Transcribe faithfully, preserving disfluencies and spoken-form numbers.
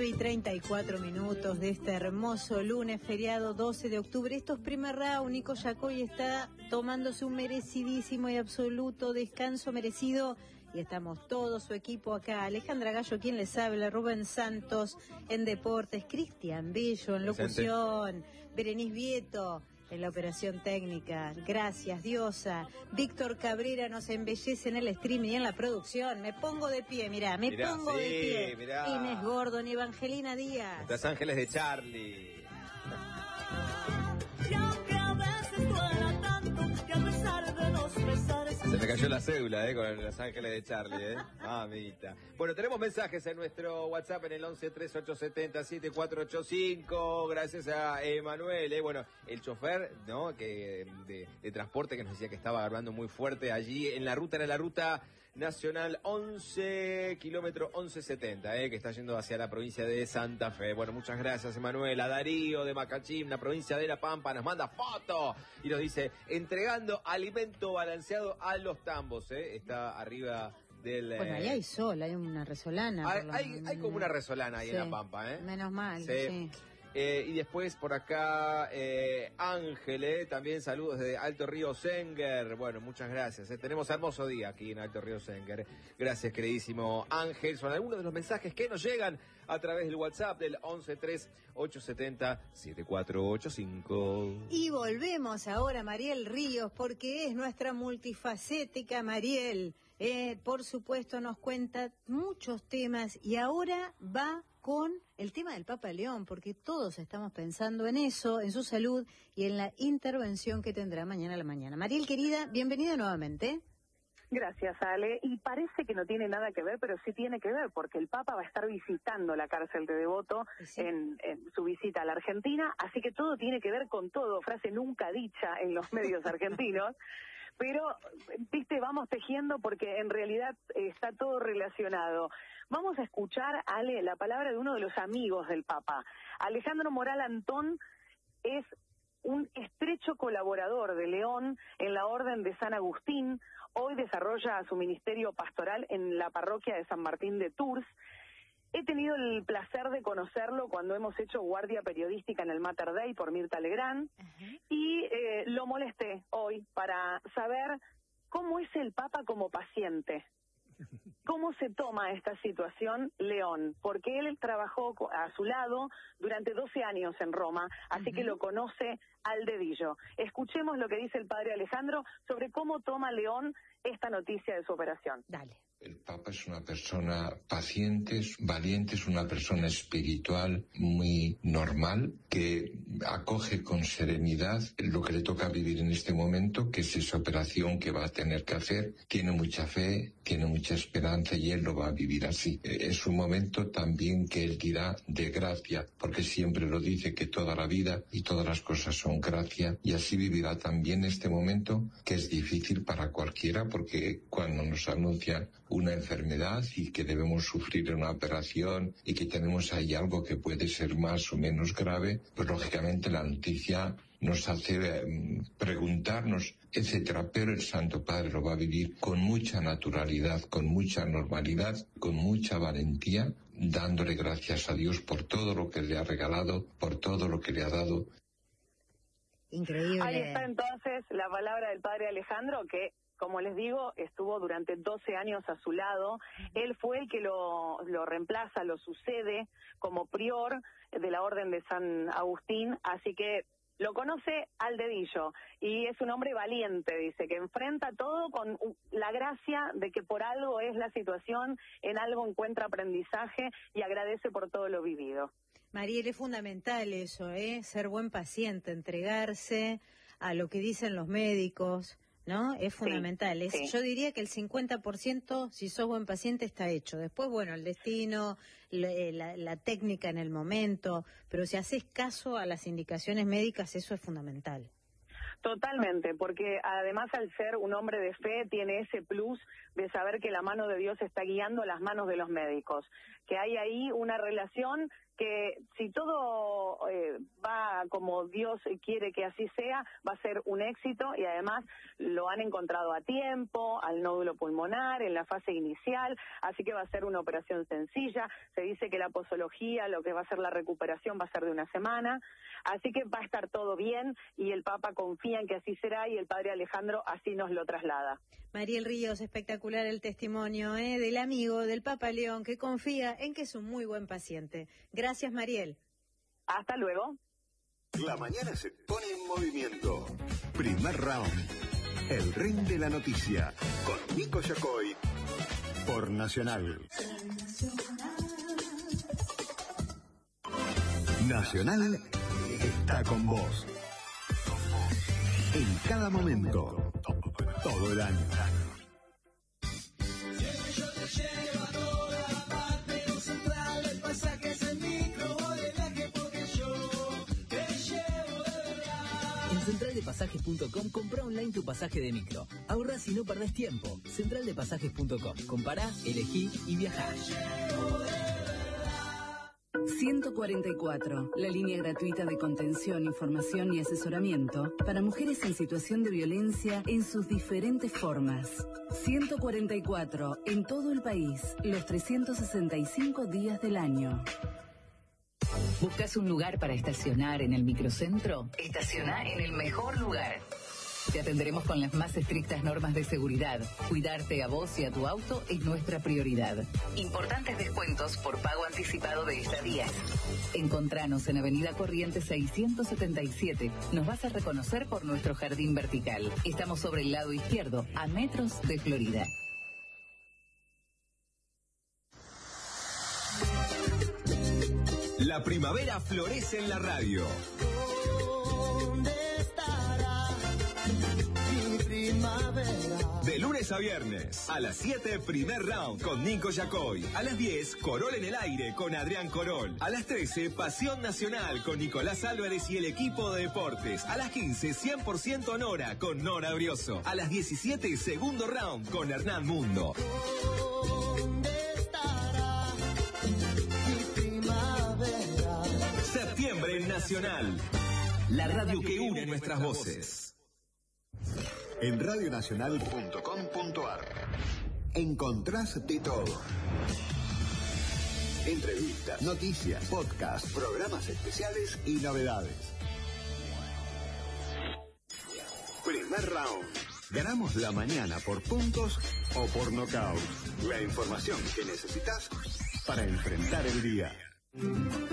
nueve y treinta y cuatro minutos de este hermoso lunes, feriado doce de octubre. Esto es Primer Round. Nico Yacoy está tomándose un merecidísimo y absoluto descanso merecido. Y estamos todo su equipo acá. Alejandra Gallo, quien les habla, Rubén Santos en Deportes, Cristian Bello en Locución, Berenice Vieto en la operación técnica. Gracias, Diosa. Víctor Cabrera nos embellece en el streaming y en la producción. Me pongo de pie, mirá, me mirá, pongo sí, de pie. Mirá. Inés Gordon y Evangelina Díaz. Los Ángeles de Charlie. Se me cayó la cédula, eh, con Los Ángeles de Charlie, eh. Mamita. Bueno, tenemos mensajes en nuestro WhatsApp en el once tres ocho siete cero siete cuatro ocho cinco. Gracias a Emanuel, eh. Bueno, el chofer, ¿no? Que de, de transporte que nos decía que estaba hablando muy fuerte allí en la ruta, era la ruta nacional once, kilómetro once setenta, eh, que está yendo hacia la provincia de Santa Fe. Bueno, muchas gracias, Emanuel. A Darío de Macachim, la provincia de La Pampa, nos manda foto y nos dice, entregando alimento balanceado a los tambos, eh. Está arriba del... Bueno, ahí hay sol, hay una resolana. Hay, hay, hay como una resolana ahí, sí, en La Pampa, eh. Menos mal, sí. sí. Eh, y después por acá, eh, Ángel, eh, también saludos desde Alto Río Senger. Bueno, muchas gracias. Eh. Tenemos hermoso día aquí en Alto Río Senger. Gracias, queridísimo Ángel. Son algunos de los mensajes que nos llegan a través del WhatsApp del once tres ocho siete cero siete cuatro ocho cinco. Y volvemos ahora a Mariel Ríos, porque es nuestra multifacética Mariel. Eh, por supuesto, nos cuenta muchos temas y ahora va con el tema del Papa León, porque todos estamos pensando en eso, en su salud y en la intervención que tendrá mañana a la mañana. Mariel, querida, bienvenida nuevamente. Gracias, Ale. Y parece que no tiene nada que ver, pero sí tiene que ver, porque el Papa va a estar visitando la cárcel de Devoto, ¿sí?, en, en su visita a la Argentina, así que todo tiene que ver con todo, frase nunca dicha en los medios argentinos. Pero, viste, vamos tejiendo porque en realidad está todo relacionado. Vamos a escuchar, Ale, la palabra de uno de los amigos del Papa. Alejandro Moral Antón es un estrecho colaborador de León en la Orden de San Agustín. Hoy desarrolla su ministerio pastoral en la parroquia de San Martín de Tours. He tenido el placer de conocerlo cuando hemos hecho guardia periodística en el Mater Dei por Mirta Legrand, uh-huh. y eh, lo molesté hoy para saber cómo es el Papa como paciente. ¿Cómo se toma esta situación León? Porque él trabajó a su lado durante doce años en Roma, así uh-huh. que lo conoce al dedillo. Escuchemos lo que dice el padre Alejandro sobre cómo toma León esta noticia de su operación. Dale. El Papa es una persona paciente, valiente, es una persona espiritual muy normal, que acoge con serenidad lo que le toca vivir en este momento, que es esa operación que va a tener que hacer. Tiene mucha fe, tiene mucha esperanza y él lo va a vivir así. Es un momento también que él dirá de gracia, porque siempre lo dice que toda la vida y todas las cosas son gracia, y así vivirá también este momento que es difícil para cualquiera, porque cuando nos anuncian una enfermedad y que debemos sufrir una operación y que tenemos ahí algo que puede ser más o menos grave, pues lógicamente la noticia nos hace eh, preguntarnos, etcétera. Pero el Santo Padre lo va a vivir con mucha naturalidad, con mucha normalidad, con mucha valentía, dándole gracias a Dios por todo lo que le ha regalado, por todo lo que le ha dado. Increíble. Ahí está entonces la palabra del Padre Alejandro, que, como les digo, estuvo durante doce años a su lado. Él fue el que lo, lo reemplaza, lo sucede como prior de la Orden de San Agustín, así que lo conoce al dedillo, y es un hombre valiente, dice, que enfrenta todo con la gracia de que por algo es la situación, en algo encuentra aprendizaje y agradece por todo lo vivido. Mariel, es fundamental eso, ¿eh? Ser buen paciente, entregarse a lo que dicen los médicos, ¿no? Es fundamental. Sí, es, sí. Yo diría que el cincuenta por ciento, si sos buen paciente, está hecho. Después, bueno, el destino, la, la, la técnica en el momento, pero si haces caso a las indicaciones médicas, eso es fundamental. Totalmente, porque además al ser un hombre de fe tiene ese plus de saber que la mano de Dios está guiando las manos de los médicos, que hay ahí una relación que si todo eh, va como Dios quiere que así sea, va a ser un éxito, y además lo han encontrado a tiempo, al nódulo pulmonar, en la fase inicial, así que va a ser una operación sencilla. Se dice que la posología, lo que va a ser la recuperación, va a ser de una semana, así que va a estar todo bien, y el Papa confía en que así será, y el Padre Alejandro así nos lo traslada. Mariel Ríos, espectacular el testimonio ¿eh? del amigo del Papa León, que confía en que es un muy buen paciente. Gracias, Mariel. Hasta luego. La mañana se pone en movimiento. Primer round. El ring de la noticia. Con Nico Yacoy. Por Nacional. Nacional está con vos. En cada momento. Todo el año. central de pasajes punto com, comprá online tu pasaje de micro. Ahorrás y no perdés tiempo. central de pasajes punto com. Compará, elegí y viajá. ciento cuarenta y cuatro, la línea gratuita de contención, información y asesoramiento para mujeres en situación de violencia en sus diferentes formas. ciento cuarenta y cuatro, en todo el país, los trescientos sesenta y cinco días del año. ¿Buscas un lugar para estacionar en el microcentro? Estaciona en el mejor lugar. Te atenderemos con las más estrictas normas de seguridad. Cuidarte a vos y a tu auto es nuestra prioridad. Importantes descuentos por pago anticipado de estadías. Encontranos en Avenida Corrientes seiscientos setenta y siete. Nos vas a reconocer por nuestro jardín vertical. Estamos sobre el lado izquierdo, a metros de Florida. La primavera florece en la radio. ¿Dónde estará mi primavera? De lunes a viernes, a las siete, primer round con Nico Yacoy. A las diez, Corol en el aire con Adrián Corol. A las trece, Pasión Nacional con Nicolás Álvarez y el equipo de deportes. A las quince, cien por ciento Nora con Nora Brioso. A las diecisiete, segundo round con Hernán Mundo. Septiembre en Nacional, la radio que une nuestras voces. En radionacional punto com punto ar encontrás de todo. Entrevistas, noticias, podcasts, programas especiales y novedades. Primer round. Ganamos la mañana por puntos o por nocaut. La información que necesitas para enfrentar el día.